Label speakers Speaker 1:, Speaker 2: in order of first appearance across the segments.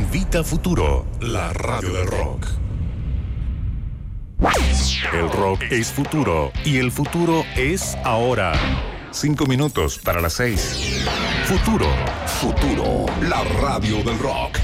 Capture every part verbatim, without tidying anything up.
Speaker 1: invita a Futuro, la radio del rock. El rock es futuro y el futuro es ahora. Cinco minutos para las seis. Futuro.
Speaker 2: Futuro, la radio del rock.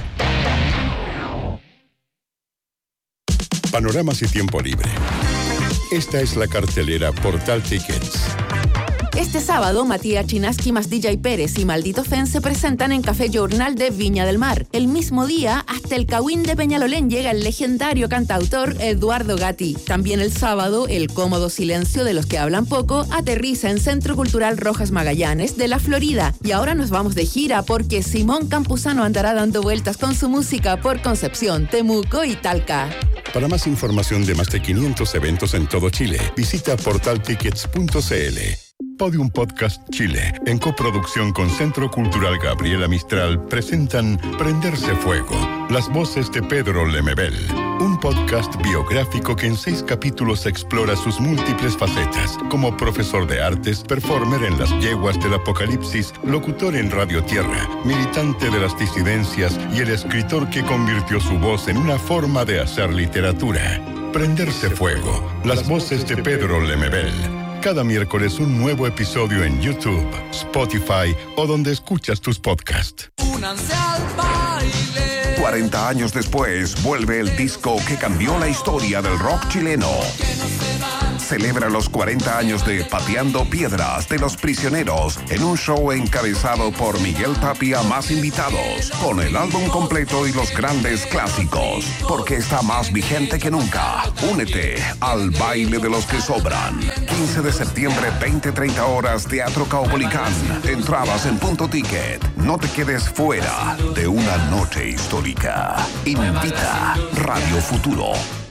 Speaker 3: Panoramas y tiempo libre. Esta es la cartelera Portal Tickets.
Speaker 4: Este sábado, Matías Chinaski más D J Pérez y Maldito Fen se presentan en Café Journal de Viña del Mar. El mismo día, hasta el Cahuín de Peñalolén llega el legendario cantautor Eduardo Gatti. También el sábado, el cómodo silencio de los que hablan poco aterriza en Centro Cultural Rojas Magallanes de la Florida. Y ahora nos vamos de gira porque Simón Campuzano andará dando vueltas con su música por Concepción, Temuco y Talca.
Speaker 3: Para más información de más de quinientos eventos en todo Chile, visita portal tickets punto c l. Podium Podcast Chile, en coproducción con Centro Cultural Gabriela Mistral, presentan Prenderse Fuego, las voces de Pedro Lemebel, un podcast biográfico que en seis capítulos explora sus múltiples facetas, como profesor de artes, performer en las yeguas del apocalipsis, locutor en Radio Tierra, militante de las disidencias y el escritor que convirtió su voz en una forma de hacer literatura. Prenderse Fuego, las voces de Pedro Lemebel. Cada miércoles un nuevo episodio en YouTube, Spotify o donde escuchas tus podcasts.
Speaker 2: Únanse al baile. cuarenta años después, vuelve el disco que cambió la historia del rock chileno. Celebra los cuarenta años de Pateando Piedras de Los Prisioneros en un show encabezado por Miguel Tapia más invitados, con el álbum completo y los grandes clásicos, porque está más vigente que nunca. Únete al baile de los que sobran. quince de septiembre, veinte treinta horas, Teatro Caupolicán. Entradas en Punto Ticket. No te quedes fuera de una noche histórica. Invita Radio Futuro.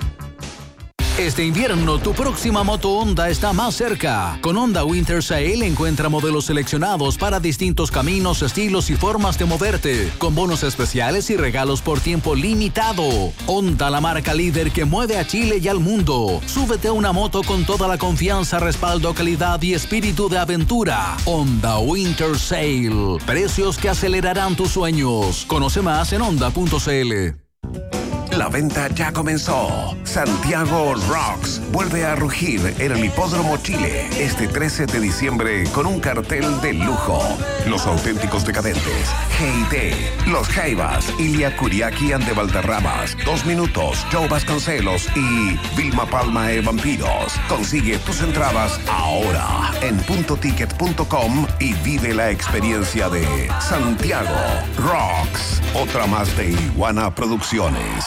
Speaker 5: Este invierno, tu próxima moto Honda está más cerca. Con Honda Winter Sale encuentra modelos seleccionados para distintos caminos, estilos y formas de moverte, con bonos especiales y regalos por tiempo limitado. Honda, la marca líder que mueve a Chile y al mundo. Súbete a una moto con toda la confianza, respaldo, calidad y espíritu de aventura. Honda Winter Sale. Precios que acelerarán tus sueños. Conoce más en honda punto c l.
Speaker 2: La venta ya comenzó. Santiago Rocks vuelve a rugir en el Hipódromo Chile este trece de diciembre con un cartel de lujo. Los auténticos decadentes, G I T, Los Jaivas, Ilia Kuriaki and de Valderramas, Dos Minutos, Joe Vasconcelos y Vilma Palma e Vampiros. Consigue tus entradas ahora en punto ticket punto com y vive la experiencia de Santiago Rocks. Otra más de Iguana Producciones.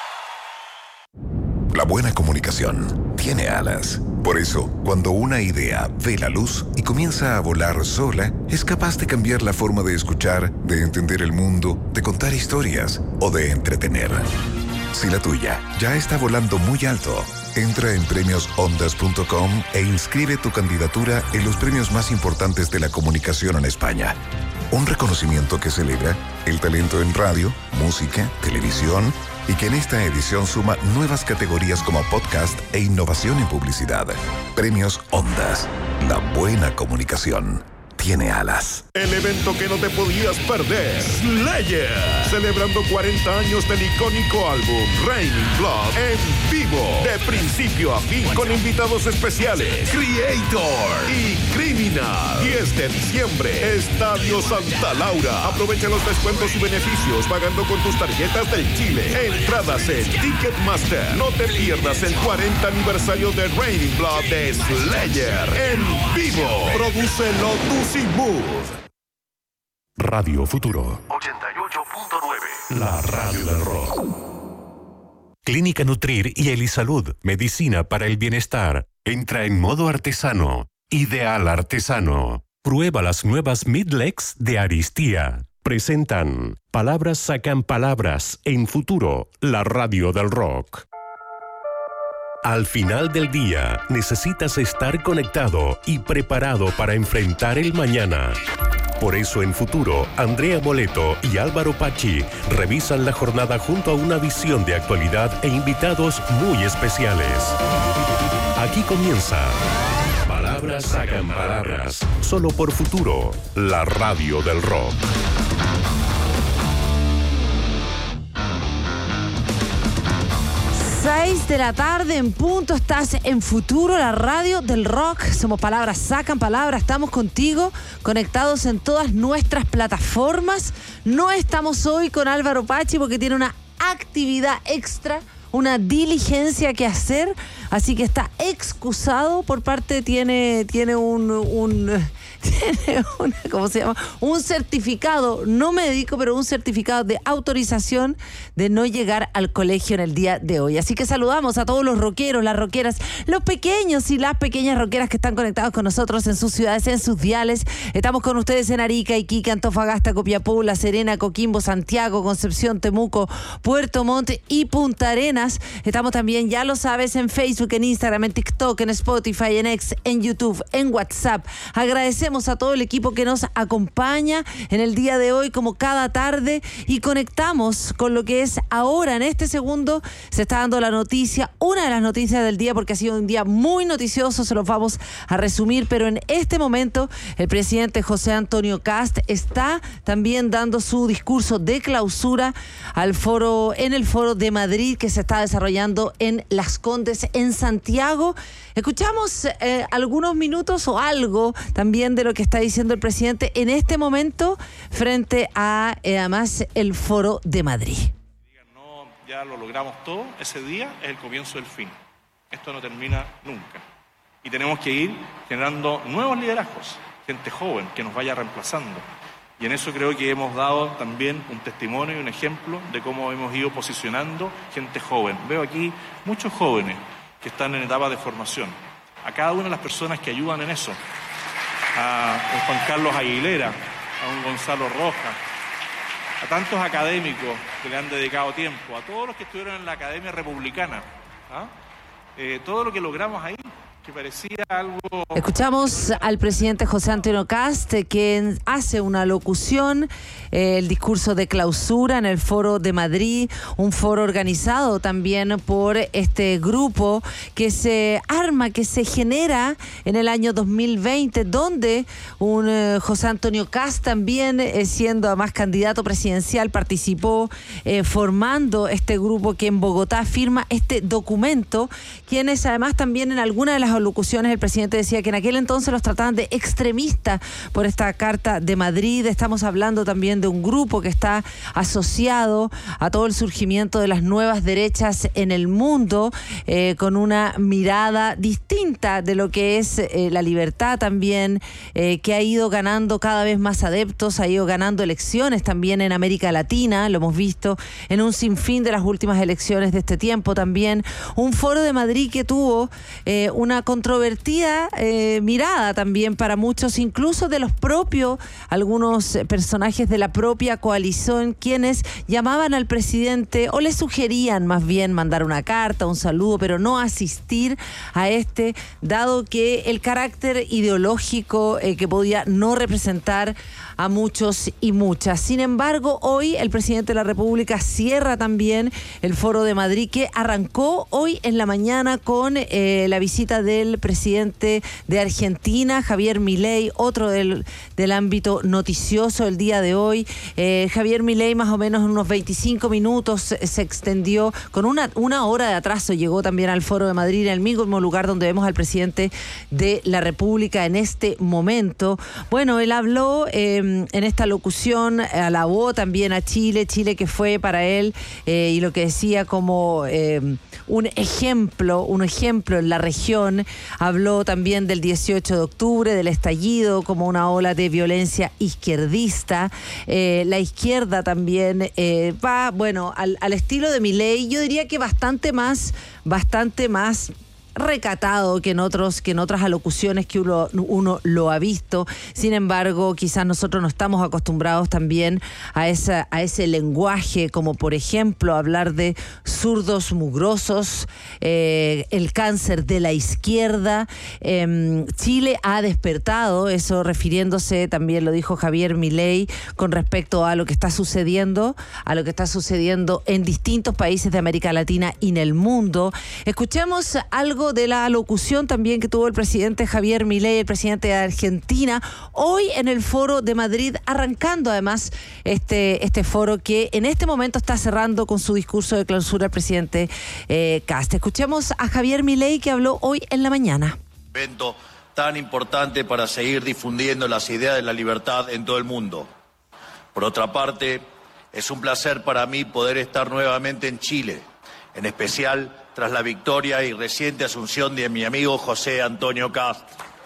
Speaker 2: La buena comunicación tiene alas. Por eso, cuando una idea ve la luz y comienza a volar sola, es capaz de cambiar la forma de escuchar, de entender el mundo, de contar historias o de entretener. Si la tuya ya está volando muy alto, entra en premios ondas punto com e inscribe tu candidatura en los premios más importantes de la comunicación en España. Un reconocimiento que celebra el talento en radio, música, televisión y que en esta edición suma nuevas categorías como podcast e innovación en publicidad. Premios Ondas. La buena comunicación tiene alas.
Speaker 6: El evento que no te podías perder. Slayer. Celebrando cuarenta años del icónico álbum Raining Blood en vivo. De principio a fin con invitados especiales. Creator y Criminal. diez de diciembre. Estadio Santa Laura. Aprovecha los descuentos y beneficios pagando con tus tarjetas del Chile. Entradas en Ticketmaster. No te pierdas el cuarenta aniversario de Raining Blood de Slayer en vivo. Produce Lotus y Mood.
Speaker 1: Radio Futuro.
Speaker 2: ochenta y ocho punto nueve.
Speaker 1: La radio del rock. Clínica Nutrir y Elisalud. Medicina para el bienestar. Entra en modo artesano. Ideal artesano. Prueba las nuevas Midlex de Aristía. Presentan Palabras sacan palabras en Futuro, la radio del rock. Al final del día, necesitas estar conectado y preparado para enfrentar el mañana. Por eso en Futuro, Andrea Boleto y Álvaro Pachi revisan la jornada junto a una visión de actualidad e invitados muy especiales. Aquí comienza Palabras sacan palabras, solo por Futuro, la radio del rock.
Speaker 7: de la tarde en punto. Estás en Futuro, la radio del rock. Somos Palabras Sacan Palabras. Estamos contigo, conectados en todas nuestras plataformas. No estamos hoy con Álvaro Pachi porque tiene una actividad extra, una diligencia que hacer, así que está excusado por parte, tiene, tiene un, un tiene una, ¿cómo se llama? Un certificado, no médico, pero un certificado de autorización de no llegar al colegio en el día de hoy. Así que saludamos a todos los rockeros, las rockeras, los pequeños y las pequeñas rockeras que están conectados con nosotros en sus ciudades, en sus diales. Estamos con ustedes en Arica, Iquique, Antofagasta, Copiapó, La Serena, Coquimbo, Santiago, Concepción, Temuco, Puerto Montt y Punta Arenas. Estamos también, ya lo sabes, en Facebook, en Instagram, en TikTok, en Spotify, en X, en YouTube, en WhatsApp. Agradecemos a todo el equipo que nos acompaña en el día de hoy, como cada tarde, y conectamos con lo que es ahora. En este segundo se está dando la noticia, una de las noticias del día, porque ha sido un día muy noticioso, se los vamos a resumir, pero en este momento el presidente José Antonio Kast está también dando su discurso de clausura al foro, en el foro de Madrid que se está desarrollando en Las Condes, en Santiago. Escuchamos eh, algunos minutos o algo también de lo que está diciendo el presidente en este momento frente a, eh, además, el foro de Madrid.
Speaker 8: No, ya lo logramos todo, ese día es el comienzo del fin. Esto no termina nunca. Y tenemos que ir generando nuevos liderazgos, gente joven que nos vaya reemplazando. Y en eso creo que hemos dado también un testimonio y un ejemplo de cómo hemos ido posicionando gente joven. Veo aquí muchos jóvenes que están en etapa de formación. A cada una de las personas que ayudan en eso. A un Juan Carlos Aguilera, a un Gonzalo Rojas, a tantos académicos que le han dedicado tiempo, a todos los que estuvieron en la Academia Republicana. ¿Ah? Eh, todo lo que logramos ahí, que parecía algo...
Speaker 7: Escuchamos al presidente José Antonio Kast, quien hace una locución, eh, el discurso de clausura en el Foro de Madrid, un foro organizado también por este grupo que se arma, que se genera en el año dos mil veinte, donde un eh, José Antonio Kast también, eh, siendo además candidato presidencial, participó eh, formando este grupo que en Bogotá firma este documento, quienes además también en alguna de las alocuciones el presidente decía que en aquel entonces los trataban de extremistas por esta Carta de Madrid. Estamos hablando también de un grupo que está asociado a todo el surgimiento de las nuevas derechas en el mundo, eh, con una mirada distinta de lo que es eh, la libertad también, eh, que ha ido ganando cada vez más adeptos, ha ido ganando elecciones también en América Latina, lo hemos visto en un sinfín de las últimas elecciones de este tiempo también. Un foro de Madrid que tuvo eh, una controvertida eh, mirada también para muchos, incluso de los propios, algunos personajes de la propia coalición, quienes llamaban al presidente o le sugerían más bien mandar una carta, un saludo, pero no asistir a este, dado que el carácter ideológico eh, que podía no representar a muchos y muchas. Sin embargo, hoy el presidente de la República cierra también el Foro de Madrid, que arrancó hoy en la mañana con eh, la visita del presidente de Argentina, Javier Milei, otro del, del ámbito noticioso el día de hoy. Eh, Javier Milei más o menos en unos veinticinco minutos se extendió, con una, una hora de atraso llegó también al Foro de Madrid, en el mismo lugar donde vemos al presidente de la República en este momento. Bueno, él habló eh, en esta locución, alabó también a Chile, Chile que fue para él, eh, y lo que decía como eh, un ejemplo, un ejemplo en la región. Habló también del dieciocho de octubre, del estallido como una ola de violencia izquierdista. Eh, la izquierda también eh, va, bueno, al, al estilo de Milei, yo diría que bastante más, bastante más recatado que en otros que en otras alocuciones que uno, uno lo ha visto. Sin embargo, quizás nosotros no estamos acostumbrados también a esa a ese lenguaje, como por ejemplo hablar de zurdos mugrosos, eh, el cáncer de la izquierda. Eh, Chile ha despertado, eso refiriéndose, también lo dijo Javier Milei, con respecto a lo que está sucediendo, a lo que está sucediendo en distintos países de América Latina y en el mundo. Escuchemos algo luego de la locución también que tuvo el presidente Javier Milei, el presidente de Argentina, hoy en el Foro de Madrid, arrancando además este, este foro que en este momento está cerrando con su discurso de clausura el presidente eh, Kast. Escuchemos a Javier Milei, que habló hoy en la mañana.
Speaker 9: Evento tan importante para seguir difundiendo las ideas de la libertad en todo el mundo. Por otra parte, es un placer para mí poder estar nuevamente en Chile, en especial tras la victoria y reciente asunción de mi amigo José Antonio Kast.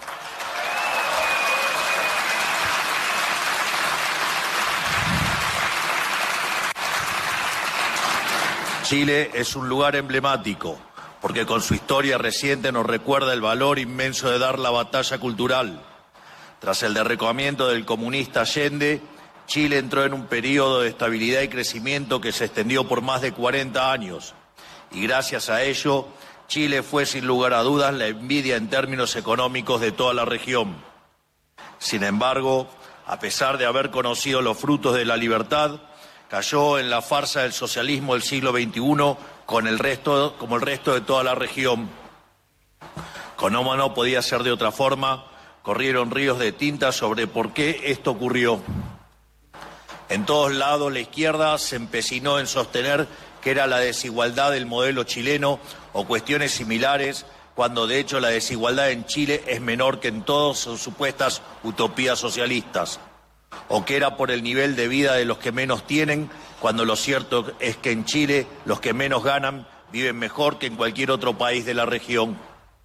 Speaker 9: Chile es un lugar emblemático, porque con su historia reciente nos recuerda el valor inmenso de dar la batalla cultural. Tras el derrocamiento del comunista Allende, Chile entró en un periodo de estabilidad y crecimiento que se extendió por más de cuarenta años. Y gracias a ello, Chile fue sin lugar a dudas la envidia en términos económicos de toda la región. Sin embargo, a pesar de haber conocido los frutos de la libertad, cayó en la farsa del socialismo del siglo veintiuno con el resto, como el resto de toda la región. Como no podía ser de otra forma, corrieron ríos de tinta sobre por qué esto ocurrió. En todos lados la izquierda se empecinó en sostener que era la desigualdad del modelo chileno o cuestiones similares, cuando de hecho la desigualdad en Chile es menor que en todas sus supuestas utopías socialistas, o que era por el nivel de vida de los que menos tienen, cuando lo cierto es que en Chile los que menos ganan viven mejor que en cualquier otro país de la región.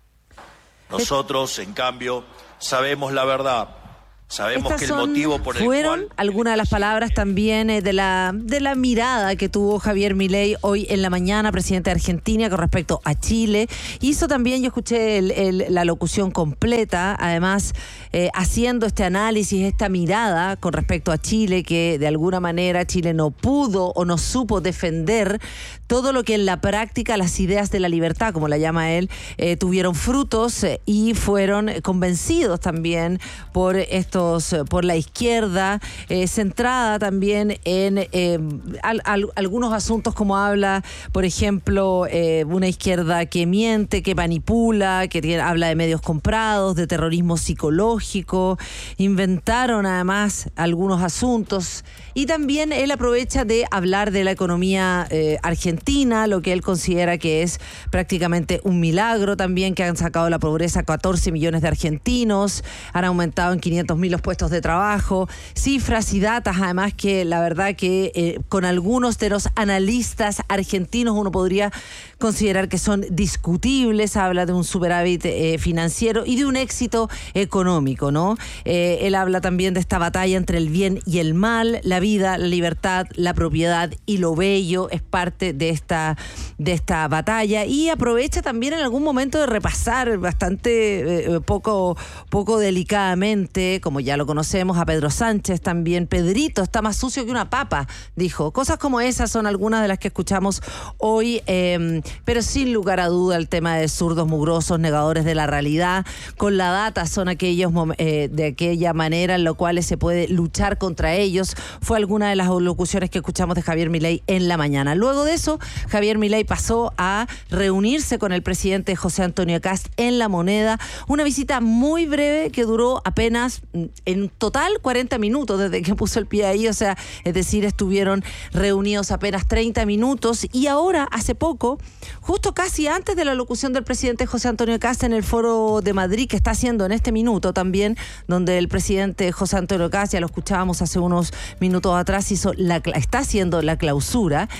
Speaker 9: Nosotros, en cambio, sabemos la verdad. Sabemos
Speaker 7: Estas
Speaker 9: que el
Speaker 7: son,
Speaker 9: motivo por el
Speaker 7: fueron
Speaker 9: cual...
Speaker 7: algunas de las palabras también eh, de la de la mirada que tuvo Javier Milei hoy en la mañana, presidente de Argentina, con respecto a Chile. Hizo también, yo escuché el, el, la locución completa, además eh, haciendo este análisis, esta mirada con respecto a Chile, que de alguna manera Chile no pudo o no supo defender todo lo que en la práctica las ideas de la libertad, como la llama él, eh, tuvieron frutos eh, y fueron convencidos también por estos por la izquierda, eh, centrada también en eh, al, al, algunos asuntos, como habla, por ejemplo, eh, una izquierda que miente, que manipula, que tiene, habla de medios comprados, de terrorismo psicológico. Inventaron además algunos asuntos, y también él aprovecha de hablar de la economía eh, argentina, lo que él considera que es prácticamente un milagro también, que han sacado de la pobreza catorce millones de argentinos, han aumentado en quinientos mil los puestos de trabajo, cifras y datas además que la verdad que eh, con algunos de los analistas argentinos uno podría considerar que son discutibles. Habla de un superávit eh, financiero y de un éxito económico, ¿no? Eh, él habla también de esta batalla entre el bien y el mal, la vida, la libertad, la propiedad y lo bello es parte de esta, de esta batalla, y aprovecha también en algún momento de repasar bastante eh, poco, poco delicadamente, como ya lo conocemos, a Pedro Sánchez también. Pedrito está más sucio que una papa, dijo. Cosas como esas son algunas de las que escuchamos hoy, eh, pero sin lugar a duda el tema de zurdos mugrosos, negadores de la realidad, con la data son aquellos eh, de aquella manera en la cual se puede luchar contra ellos. Fue alguna de las locuciones que escuchamos de Javier Milei en la mañana. Luego de eso, Javier Milei pasó a reunirse con el presidente José Antonio Kast en La Moneda, una visita muy breve que duró apenas en total cuarenta minutos desde que puso el pie ahí, o sea, es decir, estuvieron reunidos apenas treinta minutos, y ahora, hace poco, justo casi antes de la locución del presidente José Antonio Kast en el Foro de Madrid, que está haciendo en este minuto también, donde el presidente José Antonio Kast, ya lo escuchábamos hace unos minutos atrás, hizo la, está haciendo la clausura,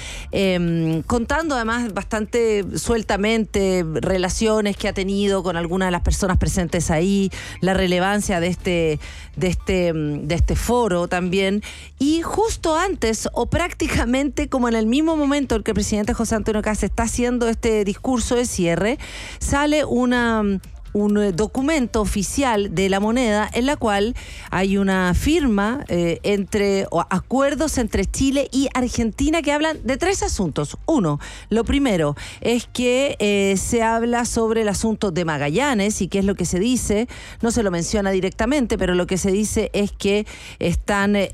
Speaker 7: eh, contando además bastante sueltamente relaciones que ha tenido con algunas de las personas presentes ahí, la relevancia de este de este, de este foro también. Y justo antes, o prácticamente como en el mismo momento en que el presidente José Antonio Kast está haciendo este discurso de cierre, sale una un documento oficial de la moneda en la cual hay una firma eh, entre o acuerdos entre Chile y Argentina que hablan de tres asuntos. Uno, lo primero es que eh, se habla sobre el asunto de Magallanes y qué es lo que se dice. No se lo menciona directamente, pero lo que se dice es que están eh,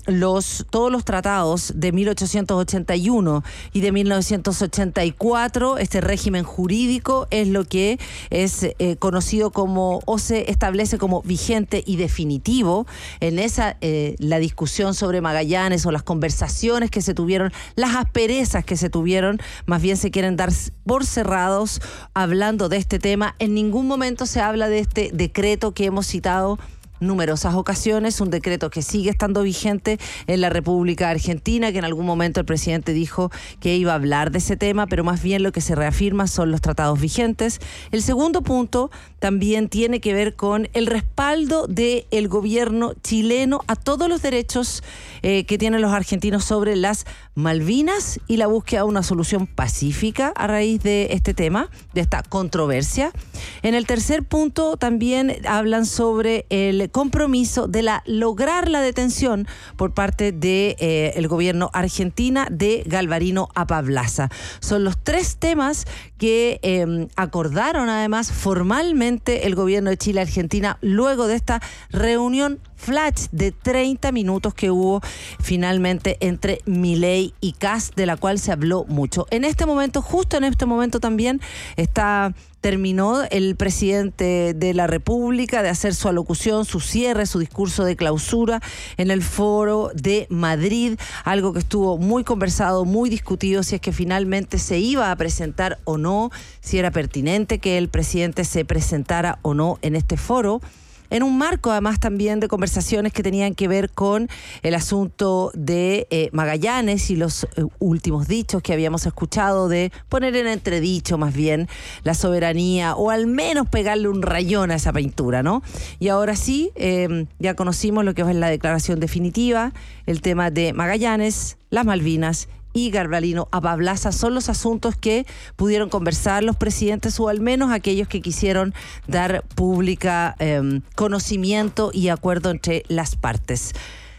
Speaker 7: los todos los tratados de mil ochocientos ochenta y uno y de mil novecientos ochenta y cuatro. Este régimen jurídico es lo que es eh, conocido como o se establece como vigente y definitivo. En esa eh, la discusión sobre Magallanes o las conversaciones que se tuvieron, las asperezas que se tuvieron, más bien se quieren dar por cerrados hablando de este tema. En ningún momento se habla de este decreto que hemos citado numerosas ocasiones, un decreto que sigue estando vigente en la República Argentina, que en algún momento el presidente dijo que iba a hablar de ese tema, pero más bien lo que se reafirma son los tratados vigentes. El segundo punto también tiene que ver con el respaldo del gobierno chileno a todos los derechos eh, que tienen los argentinos sobre las Malvinas y la búsqueda de una solución pacífica a raíz de este tema, de esta controversia. En el tercer punto también hablan sobre el compromiso de la lograr la detención por parte de eh, el gobierno argentina de Galvarino Apablaza. Son los tres temas que eh, acordaron además formalmente el gobierno de Chile y Argentina luego de esta reunión flash de treinta minutos que hubo finalmente entre Milei y Kast, de la cual se habló mucho. En este momento, justo en este momento también está terminó el presidente de la República de hacer su alocución, su cierre, su discurso de clausura en el foro de Madrid, algo que estuvo muy conversado, muy discutido, si es que finalmente se iba a presentar o no, si era pertinente que el presidente se presentara o no en este foro, en un marco además también de conversaciones que tenían que ver con el asunto de eh, Magallanes y los eh, últimos dichos que habíamos escuchado de poner en entredicho más bien la soberanía o al menos pegarle un rayón a esa pintura, ¿no? Y ahora sí, eh, ya conocimos lo que es la declaración definitiva, el tema de Magallanes, las Malvinas y Galvarino Apablaza son los asuntos que pudieron conversar los presidentes o al menos aquellos que quisieron dar pública eh, conocimiento y acuerdo entre las partes.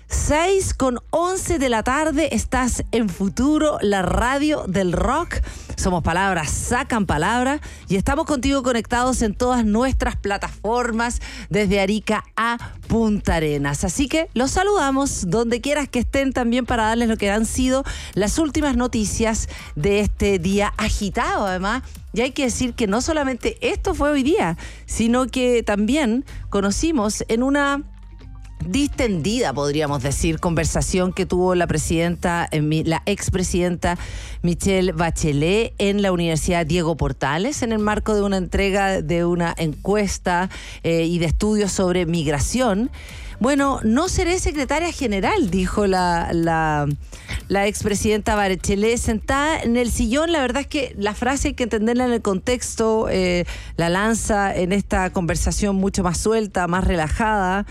Speaker 7: seis con once de la tarde, estás en Futuro, la radio del rock. Somos Palabras Sacan Palabras y estamos contigo conectados en todas nuestras plataformas desde Arica a Punta Arenas. Así que los saludamos donde quieras que estén también para darles lo que han sido las últimas noticias de este día agitado además. Y hay que decir que no solamente esto fue hoy día, sino que también conocimos en una distendida, podríamos decir, conversación que tuvo la presidenta, la expresidenta Michelle Bachelet en la Universidad Diego Portales, en el marco de una entrega de una encuesta eh, y de estudios sobre migración. Bueno, no seré secretaria general, dijo la, la, la expresidenta Bachelet sentada en el sillón. La verdad es que la frase hay que entenderla en el contexto, eh, la lanza en esta conversación mucho más suelta, más relajada,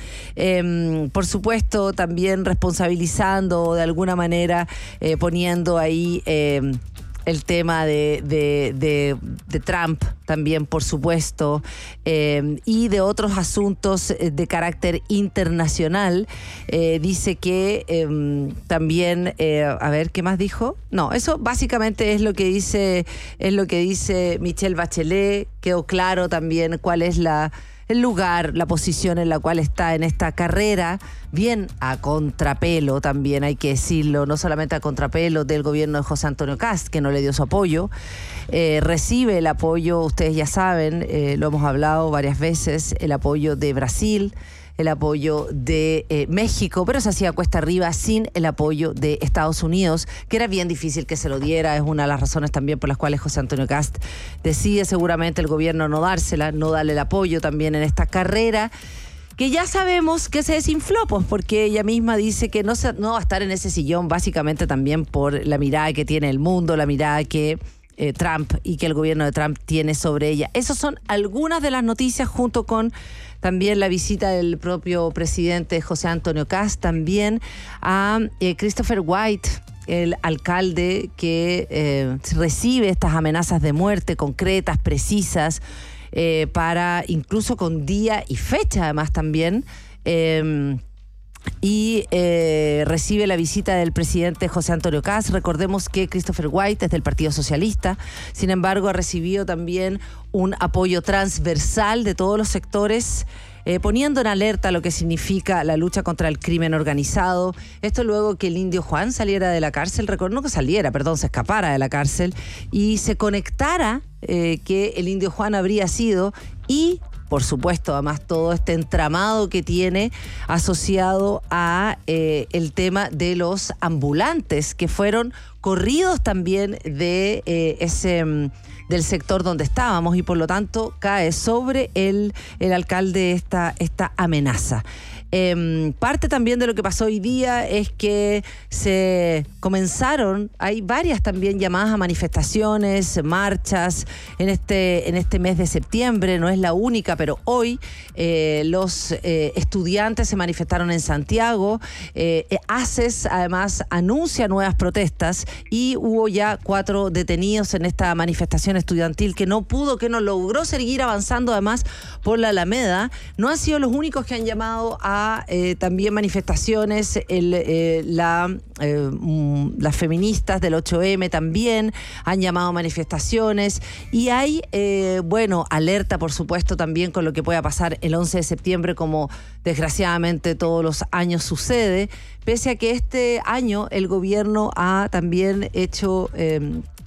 Speaker 7: eh, por supuesto también responsabilizando de alguna manera, eh, poniendo ahí eh, el tema de, de, de, de Trump también, por supuesto, eh, y de otros asuntos de carácter internacional. Eh, dice que eh, también, eh, a ver, ¿qué más dijo? No, eso básicamente es lo que dice, es lo que dice Michelle Bachelet. Quedó claro también cuál es la el lugar, la posición en la cual está en esta carrera, bien a contrapelo también hay que decirlo, no solamente a contrapelo del gobierno de José Antonio Kast, que no le dio su apoyo, eh, recibe el apoyo, ustedes ya saben, eh, lo hemos hablado varias veces, el apoyo de Brasil, el apoyo de eh, México, pero se hacía cuesta arriba sin el apoyo de Estados Unidos, que era bien difícil que se lo diera. Es una de las razones también por las cuales José Antonio Kast decide seguramente el gobierno no dársela, no darle el apoyo también en esta carrera, que ya sabemos que se desinfló, pues, porque ella misma dice que no, se, no va a estar en ese sillón básicamente también por la mirada que tiene el mundo, la mirada que Eh, Trump y que el gobierno de Trump tiene sobre ella. Esas son algunas de las noticias, junto con también la visita del propio presidente José Antonio Kast también a eh, Christopher White, el alcalde que eh, recibe estas amenazas de muerte concretas, precisas, eh, para incluso con día y fecha además también. Eh, y eh, recibe la visita del presidente José Antonio Kast. Recordemos que Christopher White es del Partido Socialista, sin embargo ha recibido también un apoyo transversal de todos los sectores, eh, poniendo en alerta lo que significa la lucha contra el crimen organizado. Esto luego que el Indio Juan saliera de la cárcel, recuerdo, no que saliera, perdón, se escapara de la cárcel y se conectara eh, que el Indio Juan habría sido y... por supuesto, además todo este entramado que tiene asociado a eh, el tema de los ambulantes, que fueron corridos también de eh, ese del sector donde estábamos y por lo tanto cae sobre el, el alcalde esta, esta amenaza. Eh, parte también de lo que pasó hoy día es que se comenzaron, hay varias también llamadas a manifestaciones, marchas en este, en este mes de septiembre, no es la única, pero hoy eh, los eh, estudiantes se manifestaron en Santiago, eh, ACES además anuncia nuevas protestas y hubo ya cuatro detenidos en esta manifestación estudiantil que no pudo, que no logró seguir avanzando además por la Alameda. No han sido los únicos que han llamado a Eh, también manifestaciones, el, eh, la, eh, las feministas del ocho eme también han llamado a manifestaciones y hay, eh, bueno, alerta por supuesto también con lo que pueda pasar el once de septiembre, como desgraciadamente todos los años sucede, pese a que este año el gobierno ha también hecho... Eh,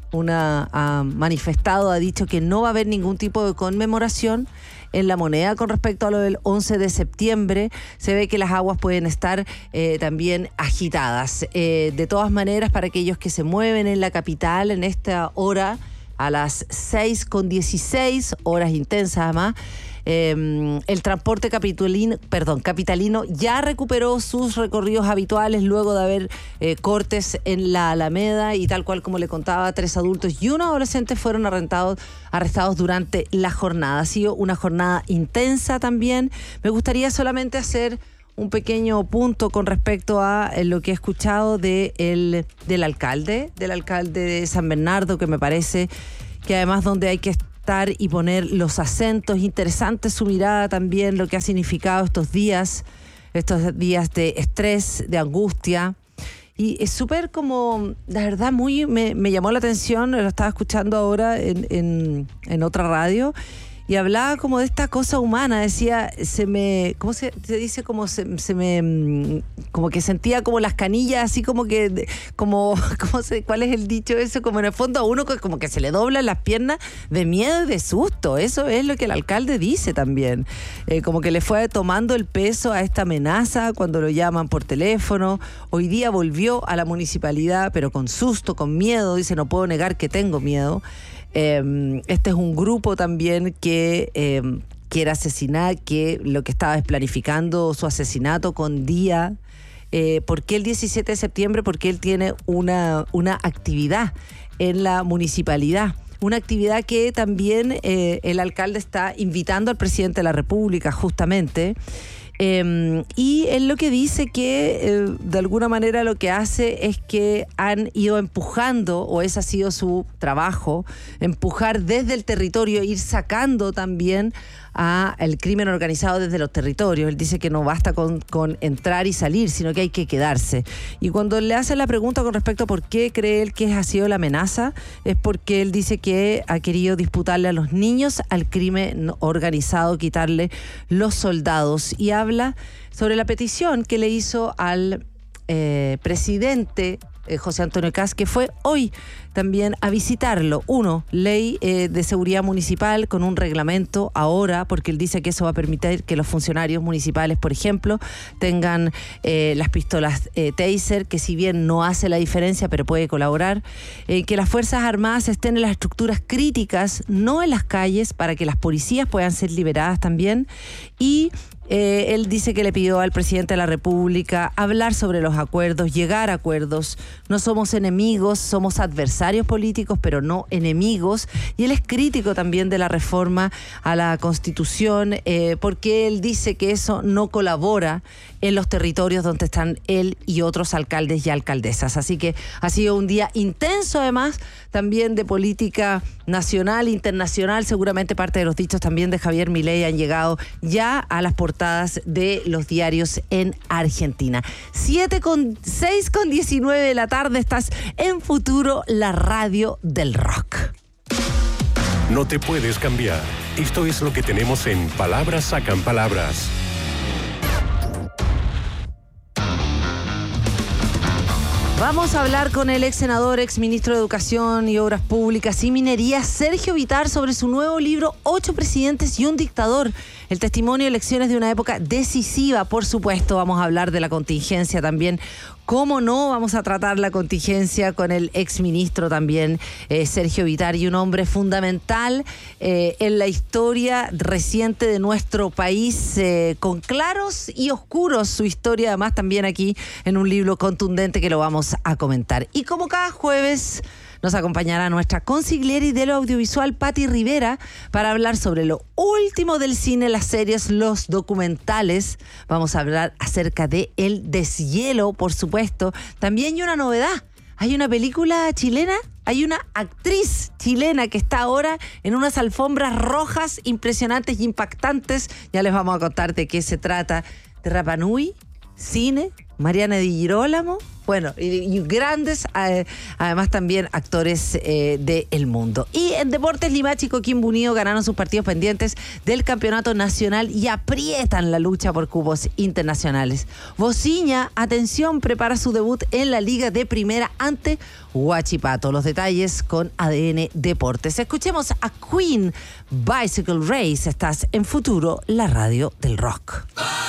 Speaker 7: una ha manifestado, ha dicho que no va a haber ningún tipo de conmemoración en La Moneda con respecto a lo del once de septiembre. Se ve que las aguas pueden estar eh, también agitadas. Eh, de todas maneras, para aquellos que se mueven en la capital en esta hora, a las seis con dieciséis, horas intensas además, Eh, el transporte capitalino, perdón, capitalino ya recuperó sus recorridos habituales luego de haber eh, cortes en la Alameda y tal cual como le contaba, tres adultos y un adolescente fueron arrestados, arrestados durante la jornada. Ha sido una jornada intensa también. Me gustaría solamente hacer un pequeño punto con respecto a lo que he escuchado de el, del alcalde, del alcalde de San Bernardo, que me parece que además donde hay que estar y poner los acentos, interesante su mirada también, lo que ha significado estos días, estos días de estrés, de angustia. Y es súper como, la verdad, muy, me, me llamó la atención, lo estaba escuchando ahora en, en, en otra radio, y hablaba como de esta cosa humana, decía, se me, ¿cómo se, se dice? Como se, se me, como que sentía como las canillas, así como que, como, ¿cómo se, cuál es el dicho eso? Como en el fondo a uno como que se le doblan las piernas de miedo y de susto. Eso es lo que el alcalde dice también. Eh, como que le fue tomando el peso a esta amenaza cuando lo llaman por teléfono. Hoy día volvió a la municipalidad, pero con susto, con miedo. Dice, no puedo negar que tengo miedo. Eh, este es un grupo también que eh, quiere asesinar, que lo que estaba es planificando su asesinato con día. Eh, ¿Por qué el diecisiete de septiembre? Porque él tiene una, una actividad en la municipalidad. Una actividad que también eh, el alcalde está invitando al presidente de la República justamente. Eh, y él lo que dice que eh, de alguna manera lo que hace es que han ido empujando, o ese ha sido su trabajo, empujar desde el territorio, ir sacando también a el crimen organizado desde los territorios. Él dice que no basta con, con entrar y salir, sino que hay que quedarse. Y cuando le hacen la pregunta con respecto a por qué cree él que ha sido la amenaza, es porque él dice que ha querido disputarle a los niños al crimen organizado, quitarle los soldados. Y habla sobre la petición que le hizo al eh, presidente eh, José Antonio Kast, que fue hoy también a visitarlo. Uno, ley eh, de seguridad municipal con un reglamento ahora, porque él dice que eso va a permitir que los funcionarios municipales, por ejemplo, tengan eh, las pistolas eh, Taser, que si bien no hace la diferencia, pero puede colaborar. Eh, que las Fuerzas Armadas estén en las estructuras críticas, no en las calles, para que las policías puedan ser liberadas también. Y Eh, él dice que le pidió al presidente de la República hablar sobre los acuerdos, llegar a acuerdos. No somos enemigos, somos adversarios políticos, pero no enemigos. Y él es crítico también de la reforma a la Constitución, eh, porque él dice que eso no colabora en los territorios donde están él y otros alcaldes y alcaldesas. Así que ha sido un día intenso, además, también de política nacional, internacional. Seguramente parte de los dichos también de Javier Milei han llegado ya a las portadas de los diarios en Argentina. siete con seis con diecinueve de la tarde, estás en Futuro, la radio del rock.
Speaker 1: No te puedes cambiar. Esto es lo que tenemos en Palabras Sacan Palabras.
Speaker 7: Vamos a hablar con el ex senador, ex ministro de Educación y Obras Públicas y Minería, Sergio Vittar, sobre su nuevo libro Ocho presidentes y un dictador. El testimonio de lecciones de una época decisiva, por supuesto. Vamos a hablar de la contingencia también. ¿Cómo no? Vamos a tratar la contingencia con el exministro también, eh, Sergio Vittar, y un hombre fundamental eh, en la historia reciente de nuestro país, eh, con claros y oscuros su historia, además también aquí en un libro contundente que lo vamos a comentar. Y como cada jueves, nos acompañará nuestra consigliera de lo audiovisual, Patti Rivera, para hablar sobre lo último del cine, las series, los documentales. Vamos a hablar acerca de El Deshielo, por supuesto. También hay una novedad. Hay una película chilena, hay una actriz chilena que está ahora en unas alfombras rojas impresionantes y impactantes. Ya les vamos a contar de qué se trata. De Rapa Nui, cine, Mariana Di Girolamo, bueno, y, y grandes, eh, además también actores eh, del mundo. Y en deportes, Limache y Coquimbo Unido ganaron sus partidos pendientes del campeonato nacional y aprietan la lucha por cupos internacionales. Bociña, atención, prepara su debut en la Liga de Primera ante Huachipato. Los detalles con A D N Deportes. Escuchemos a Queen, Bicycle Race. Estás en Futuro, la radio del rock.